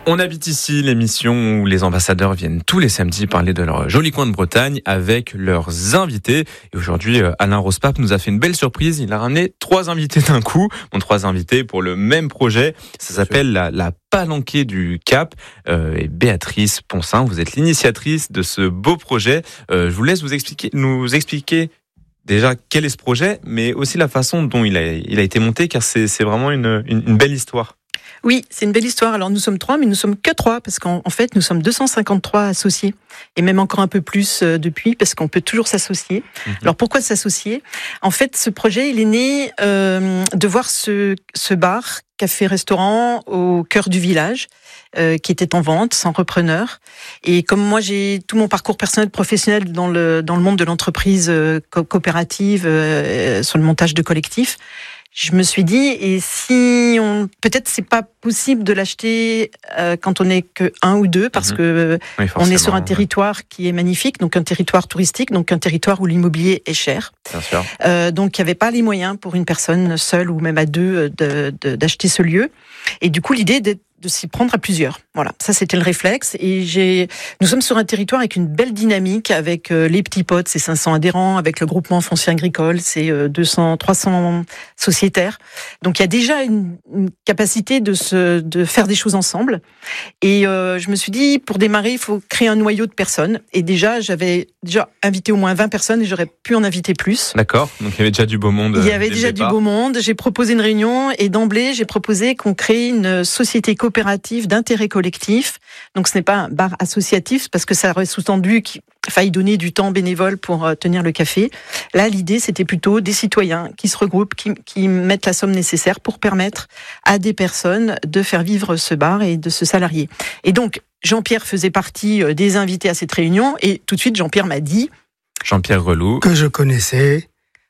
On habite ici, l'émission où les ambassadeurs viennent tous les samedis parler de leur joli coin de Bretagne avec leurs invités. Et aujourd'hui, Alain Rospape nous a fait une belle surprise. Il a ramené 3 invités d'un coup. 3 invités pour le même projet. Ça s'appelle la Palanquée du Cap. Et Béatrice Poncin, vous êtes l'initiatrice de ce beau projet. Je vous laisse nous expliquer déjà quel est ce projet, mais aussi la façon dont il a été monté, car c'est vraiment une belle histoire. Oui, c'est une belle histoire. Alors nous sommes 3, mais nous sommes que 3 parce qu'en fait nous sommes 253 associés et même encore un peu plus depuis parce qu'on peut toujours s'associer. Alors pourquoi s'associer ? En fait, ce projet il est né de voir ce bar, café-restaurant au cœur du village qui était en vente, sans repreneur. Et comme moi j'ai tout mon parcours personnel professionnel dans le monde de l'entreprise coopérative, sur le montage de collectifs, je me suis dit, et si peut-être c'est pas possible de l'acheter quand on n'est que 1 ou 2, parce que oui, on est sur un territoire qui est magnifique, donc un territoire touristique, donc un territoire où l'immobilier est cher. Bien sûr. Donc il n'y avait pas les moyens pour une personne seule ou même à 2 d'acheter ce lieu. Et du coup, l'idée de s'y prendre à plusieurs. Voilà, ça c'était le réflexe. Et nous sommes sur un territoire avec une belle dynamique, avec les petits potes, c'est 500 adhérents, avec le groupement foncier agricole, c'est 300 sociétaires. Donc il y a déjà une capacité de faire des choses ensemble. Et je me suis dit, pour démarrer, il faut créer un noyau de personnes. Et j'avais invité au moins 20 personnes et j'aurais pu en inviter plus. D'accord, donc il y avait déjà du beau monde. Il y avait déjà du beau monde. J'ai proposé une réunion et d'emblée, j'ai proposé qu'on crée une société coopérative d'intérêt collectif. Donc ce n'est pas un bar associatif parce que ça aurait sous-tendu qu'il faille donner du temps bénévole pour tenir le café. Là, l'idée, c'était plutôt des citoyens qui se regroupent, qui mettent la somme nécessaire pour permettre à des personnes de faire vivre ce bar et de se salarier. Et donc, Jean-Pierre faisait partie des invités à cette réunion et tout de suite, Jean-Pierre m'a dit... Jean-Pierre Reloux. Que je connaissais,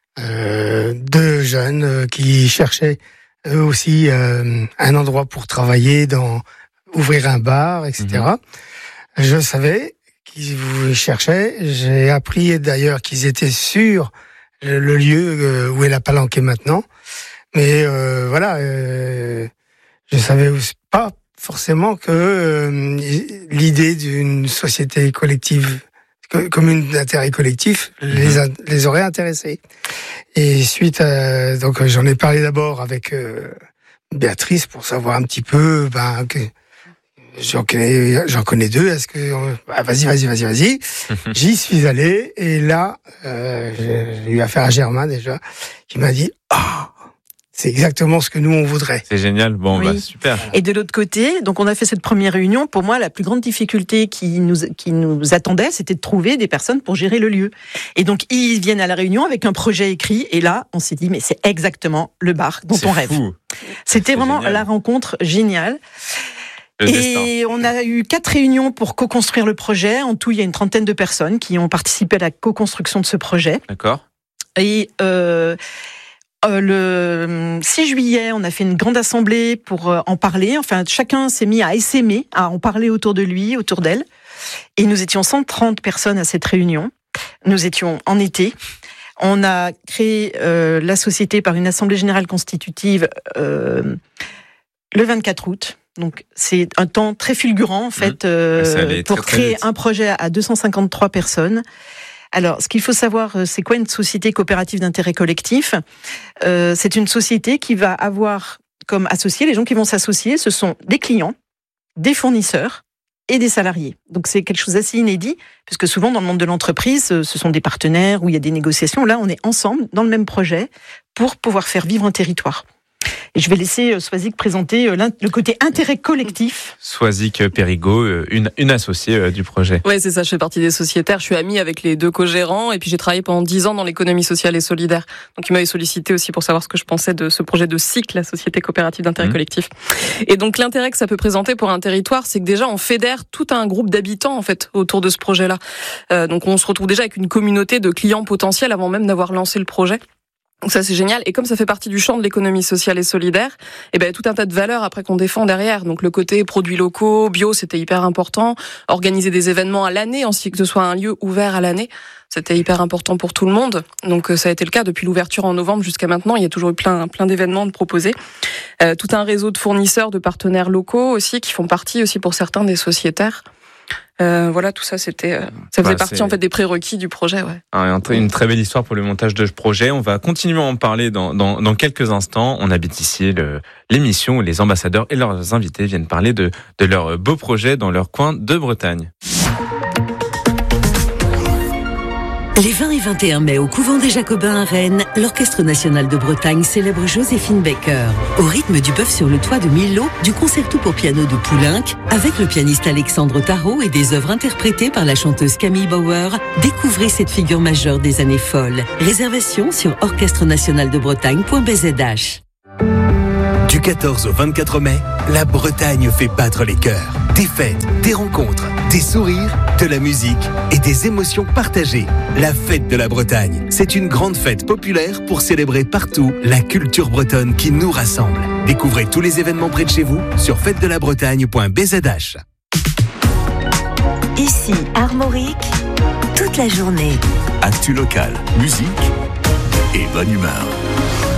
2 jeunes qui cherchaient eux aussi un endroit pour travailler, ouvrir un bar, etc. Je savais qu'ils vous cherchaient. J'ai appris d'ailleurs qu'ils étaient sur le lieu où est la Palanquée maintenant. Mais voilà, je savais pas forcément que l'idée d'une société collective, commune d'intérêt collectif, les aurait intéressés. Et suite à, donc j'en ai parlé d'abord avec Béatrice pour savoir un petit peu, que j'en connais 2. Est-ce que vas-y. J'y suis allé et là j'ai eu affaire à Germain déjà, qui m'a dit c'est exactement ce que nous on voudrait. C'est génial. Bon, oui. Super. Et de l'autre côté, donc on a fait cette première réunion. Pour moi, la plus grande difficulté qui nous attendait, c'était de trouver des personnes pour gérer le lieu. Et donc ils viennent à la réunion avec un projet écrit. Et là, on s'est dit, mais c'est exactement le bar dont on rêve. Fou. C'était vraiment génial. La rencontre géniale. Et on a eu 4 réunions pour co-construire le projet. En tout, il y a une 30aine de personnes qui ont participé à la co-construction de ce projet. D'accord. Et le 6 juillet, on a fait une grande assemblée pour en parler. Enfin, chacun s'est mis à essaimer, à en parler autour de lui, autour d'elle. Et nous étions 130 personnes à cette réunion. Nous étions en été. On a créé la société par une assemblée générale constitutive le 24 août. Donc, c'est un temps très fulgurant, en fait, pour créer un projet à 253 personnes. Alors, ce qu'il faut savoir, c'est quoi une société coopérative d'intérêt collectif ? C'est une société qui va avoir comme associés, les gens qui vont s'associer, ce sont des clients, des fournisseurs et des salariés. Donc, c'est quelque chose d'assez inédit, puisque souvent, dans le monde de l'entreprise, ce sont des partenaires où il y a des négociations. Là, on est ensemble, dans le même projet, pour pouvoir faire vivre un territoire. Et je vais laisser Swazik présenter le côté intérêt collectif. Swazik Périgot, une associée du projet. Oui, c'est ça, je fais partie des sociétaires. Je suis amie avec les 2 co-gérants et puis j'ai travaillé pendant 10 ans dans l'économie sociale et solidaire. Donc ils m'avaient sollicité aussi pour savoir ce que je pensais de ce projet de cycle, la société coopérative d'intérêt collectif. Et donc l'intérêt que ça peut présenter pour un territoire, c'est que déjà on fédère tout un groupe d'habitants en fait autour de ce projet-là. Donc on se retrouve déjà avec une communauté de clients potentiels avant même d'avoir lancé le projet. Donc ça c'est génial, et comme ça fait partie du champ de l'économie sociale et solidaire, et ben tout un tas de valeurs après qu'on défend derrière. Donc le côté produits locaux, bio, c'était hyper important. Organiser des événements à l'année, ainsi que ce soit un lieu ouvert à l'année, c'était hyper important pour tout le monde. Donc ça a été le cas depuis l'ouverture en novembre jusqu'à maintenant. Il y a toujours eu plein d'événements de proposés. Tout un réseau de fournisseurs, de partenaires locaux aussi qui font partie aussi pour certains des sociétaires. Voilà, tout ça, ça faisait partie en fait des prérequis du projet. Ouais. Une très belle histoire pour le montage de ce projet. On va continuer à en parler dans quelques instants. On habite ici l'émission où les ambassadeurs et leurs invités viennent parler de leurs beaux projets dans leur coin de Bretagne. Les 20 et 21 mai, au couvent des Jacobins à Rennes, l'Orchestre national de Bretagne célèbre Joséphine Baker. Au rythme du bœuf sur le toit de Milo, du concerto pour piano de Poulenc, avec le pianiste Alexandre Tarot et des œuvres interprétées par la chanteuse Camille Bauer, découvrez cette figure majeure des années folles. Réservation sur orchestrenationaldebretagne.bzh. Du 14 au 24 mai, la Bretagne fait battre les cœurs. Des fêtes, des rencontres, des sourires, de la musique et des émotions partagées. La fête de la Bretagne, c'est une grande fête populaire pour célébrer partout la culture bretonne qui nous rassemble. Découvrez tous les événements près de chez vous sur fêtedelabbretagne.bzh. Ici, Armorique, toute la journée. Actu local, musique et bonne humeur.